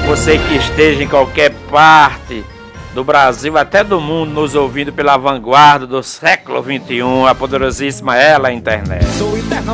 Você que esteja em qualquer parte do Brasil, até do mundo, nos ouvindo pela vanguarda do século XXI, a poderosíssima ela, a internet.